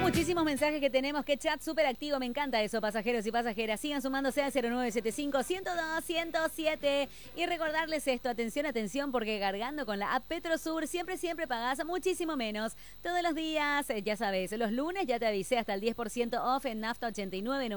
muchísimos mensajes que tenemos. Qué chat súper activo. Me encanta eso, pasajeros y pasajeras. Sigan sumándose al 0975-102-107. Y recordarles esto. Atención, atención, porque cargando con la app Petrosur siempre pagás muchísimo menos. Todos los días, ya sabes, los lunes ya te avisé hasta el 10% off en Nafta 89.